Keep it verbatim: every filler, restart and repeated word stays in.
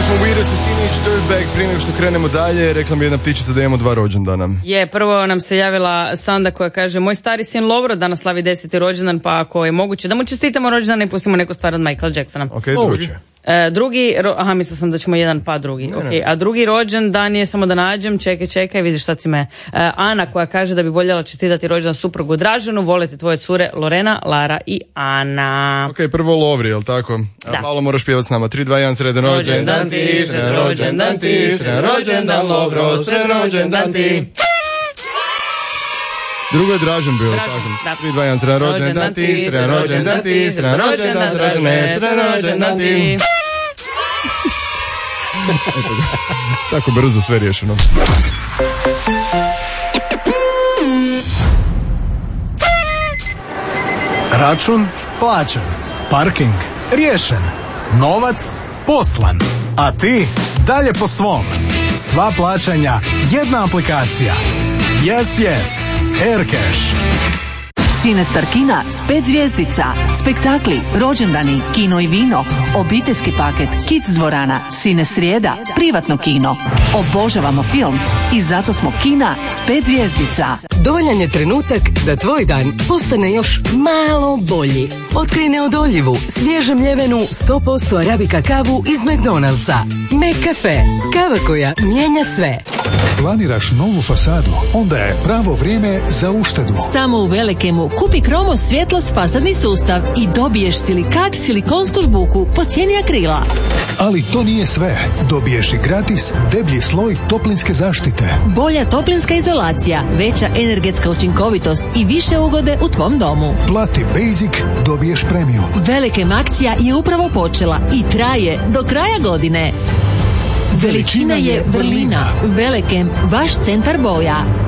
smo Weirdos i Teenage Dirtbag. Prije nego što krenemo dalje, rekla mi jedna ptičica da imamo dva rođendana. Je, prvo nam se javila Sanda koja kaže: moj stari sin Lovro danas slavi deseti rođendan, pa ako je moguće da mu čestitamo rođendan i pustimo neku stvar od Michaela Jacksona. Ok, drugi. E, drugi, ro, aha, mislila sam da ćemo jedan pa drugi. Ne, okay. ne. A drugi rođendan je, samo da nađem, čekaj, čekaj, vidiš šta si me. E, Ana koja kaže da bi voljela čestitati rođendan suprugu Draženu, volite tvoje cure Lorena, Lara i Ana. Ok, prvo Lovri, jel tako? Da. A malo moraš pjevati s nama. tri, dva, jedan, sredan rođendan ti, sredan rođendan ti, sredan rođendan Lovro, sredan rođendan ti. Drugo je Dražen bio, Dražen, tako? da. tri, dva, jedan, sredan rođendan ti, sredan rođendan ti, sredan rođendan Dražene, sredan rođendan ti. Eto ga. Tako brzo sve riješeno. Račun plaćen, parking riješen, novac poslan, a ti dalje po svom. Sva plaćanja, jedna aplikacija. Yes, yes, Aircash. Cinestar Kina s pet zvjezdica, spektakli, rođendani, kino i vino, obiteljski paket, Kids dvorana, Cine srijeda, privatno kino. Obožavamo film i zato smo Kina s pet zvjezdica. Dovoljan je trenutak da tvoj dan postane još malo bolji. Otkrij neodoljivu, svježe mljevenu sto posto arabika kavu iz McDonald'sa. McCafe, kava koja mijenja sve. Planiraš novu fasadu? Onda je pravo vrijeme za uštedu. Samo u Velikemu kupi Kromos svjetlost fasadni sustav i dobiješ silikat silikonsku žbuku po cijeni akrila. Ali to nije sve. Dobiješ i gratis deblji sloj toplinske zaštite. Bolja toplinska izolacija, veća energetska učinkovitost i više ugode u tvom domu. Plati Basic, dobiješ Premium. Velikem akcija je upravo počela i traje do kraja godine. Veličina je vrlina. Velikem, vaš centar boja.